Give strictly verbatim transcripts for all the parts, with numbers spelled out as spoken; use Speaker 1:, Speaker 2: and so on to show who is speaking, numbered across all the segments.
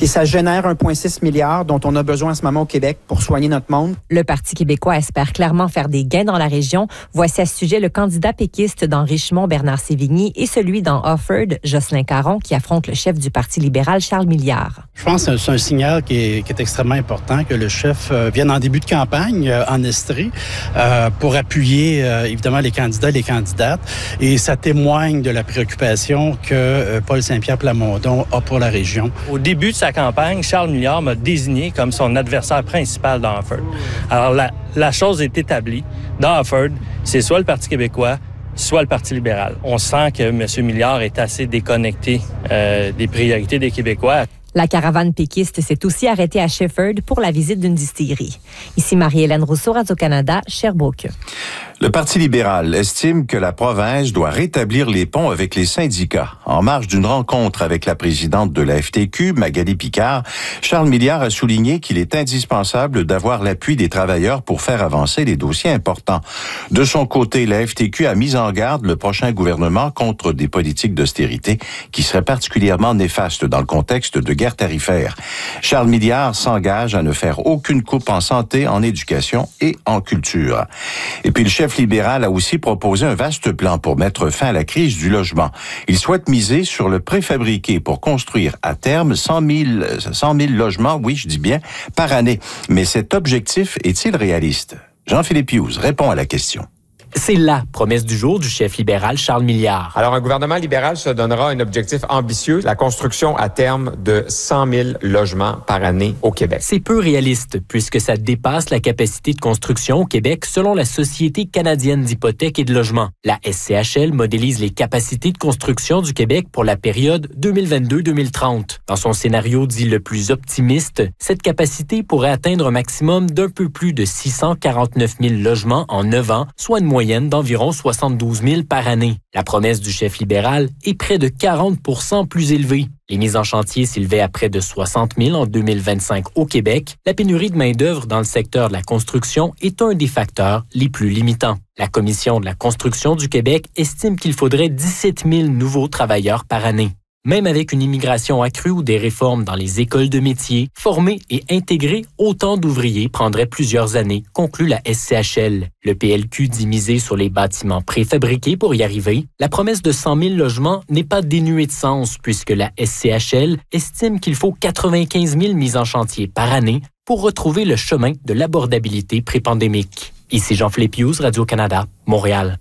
Speaker 1: Puis ça génère un virgule six milliard dont on a besoin en ce moment au Québec pour soigner notre monde.
Speaker 2: Le Parti québécois espère clairement faire des gains dans la région. Voici à ce sujet le candidat péquiste dans Richmond, Bernard Sévigny, et celui dans Offord, Jocelyn Caron, qui affronte le chef du Parti libéral, Charles Milliard.
Speaker 3: Je pense que c'est un signal qui est, qui est extrêmement important que le chef euh, vienne en début de campagne euh, en Estrie euh, pour appuyer euh, évidemment les candidats et les candidates. Et ça témoigne de la préoccupation que euh, Paul Saint-Pierre Plamondon a pour la région.
Speaker 4: Au début de sa campagne, Charles Milliard m'a désigné comme son adversaire principal dans Offord. Alors la, la chose est établie. Dans Offord, c'est soit le Parti québécois, soit le Parti libéral. On sent que M. Milliard est assez déconnecté euh, des priorités des Québécois.
Speaker 2: La caravane péquiste s'est aussi arrêtée à Shefford pour la visite d'une distillerie. Ici Marie-Hélène Rousseau, Radio-Canada, Sherbrooke.
Speaker 5: Le Parti libéral estime que la province doit rétablir les ponts avec les syndicats. En marge d'une rencontre avec la présidente de la F T Q, Magali Picard, Charles Milliard a souligné qu'il est indispensable d'avoir l'appui des travailleurs pour faire avancer les dossiers importants. De son côté, la F T Q a mis en garde le prochain gouvernement contre des politiques d'austérité qui seraient particulièrement néfastes dans le contexte de guerre tarifaire. Charles Milliard s'engage à ne faire aucune coupe en santé, en éducation et en culture. Et puis le chef libéral a aussi proposé un vaste plan pour mettre fin à la crise du logement. Il souhaite miser sur le préfabriqué pour construire à terme cent mille logements, oui, je dis bien, par année. Mais cet objectif est-il réaliste? Jean-Philippe Hughes répond à la question.
Speaker 6: C'est la promesse du jour du chef libéral Charles Milliard.
Speaker 7: Alors, un gouvernement libéral se donnera un objectif ambitieux, la construction à terme de cent mille logements par année au Québec.
Speaker 6: C'est peu réaliste, puisque ça dépasse la capacité de construction au Québec selon la Société canadienne d'hypothèques et de logement. La S C H L modélise les capacités de construction du Québec pour la période deux mille vingt-deux à deux mille trente. Dans son scénario dit le plus optimiste, cette capacité pourrait atteindre un maximum d'un peu plus de six cent quarante-neuf mille logements en neuf ans, soit une moyenne d'environ soixante-douze mille par année. La promesse du chef libéral est près de quarante pour cent plus élevée. Les mises en chantier s'élevaient à près de soixante mille en deux mille vingt-cinq au Québec. La pénurie de main-d'œuvre dans le secteur de la construction est un des facteurs les plus limitants. La Commission de la construction du Québec estime qu'il faudrait dix-sept mille nouveaux travailleurs par année. Même avec une immigration accrue ou des réformes dans les écoles de métiers, former et intégrer autant d'ouvriers prendrait plusieurs années, conclut la S C H L. Le P L Q dit miser sur les bâtiments préfabriqués pour y arriver. La promesse de cent mille logements n'est pas dénuée de sens puisque la S C H L estime qu'il faut quatre-vingt-quinze mille mises en chantier par année pour retrouver le chemin de l'abordabilité pré-pandémique. Ici Jean-Philippe Hughes, Radio-Canada, Montréal.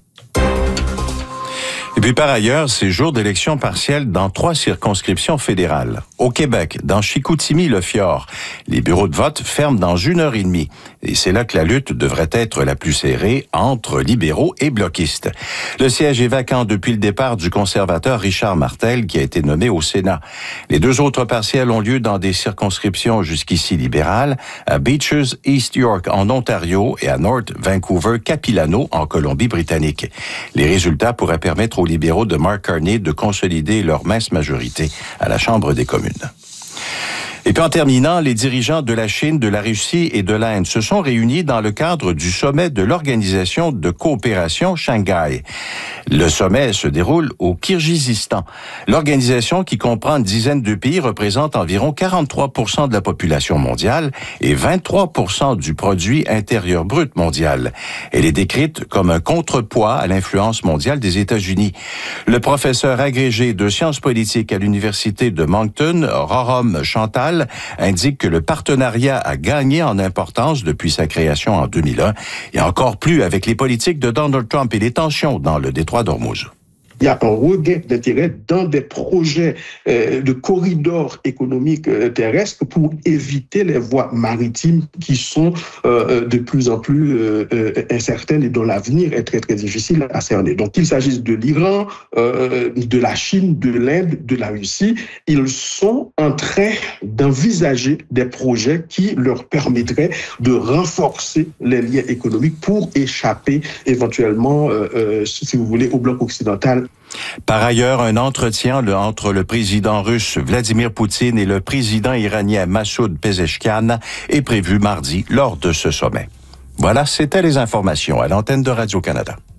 Speaker 5: Et puis par ailleurs, c'est jour d'élection partielle dans trois circonscriptions fédérales. Au Québec, dans Chicoutimi-le-Fjord, les bureaux de vote ferment dans une heure et demie. Et c'est là que la lutte devrait être la plus serrée entre libéraux et bloquistes. Le siège est vacant depuis le départ du conservateur Richard Martel, qui a été nommé au Sénat. Les deux autres partielles ont lieu dans des circonscriptions jusqu'ici libérales, à Beaches, East York en Ontario et à North Vancouver-Capilano en Colombie-Britannique. Les résultats pourraient permettre aux libéraux de Mark Carney de consolider leur mince majorité à la Chambre des communes. Et puis en terminant, les dirigeants de la Chine, de la Russie et de l'Inde se sont réunis dans le cadre du sommet de l'Organisation de coopération Shanghai. Le sommet se déroule au Kirghizistan. L'organisation, qui comprend une dizaine de pays, représente environ quarante-trois pour cent de la population mondiale et vingt-trois pour cent du produit intérieur brut mondial. Elle est décrite comme un contrepoids à l'influence mondiale des États-Unis. Le professeur agrégé de sciences politiques à l'Université de Moncton, Rorom Chantal, indique que le partenariat a gagné en importance depuis sa création en deux mille un et encore plus avec les politiques de Donald Trump et les tensions dans le détroit d'Ormuz.
Speaker 8: Il y a un regain d'intérêt dans des projets euh, de corridors économiques euh, terrestres pour éviter les voies maritimes qui sont euh, de plus en plus euh, euh, incertaines et dont l'avenir est très très difficile à cerner. Donc qu'il s'agisse de l'Iran, euh, de la Chine, de l'Inde, de la Russie, ils sont en train d'envisager des projets qui leur permettraient de renforcer les liens économiques pour échapper éventuellement, euh, euh, si vous voulez, au bloc occidental.
Speaker 5: Par ailleurs, un entretien entre le président russe Vladimir Poutine et le président iranien Massoud Pezeshkian est prévu mardi lors de ce sommet. Voilà, c'était les informations à l'antenne de Radio-Canada.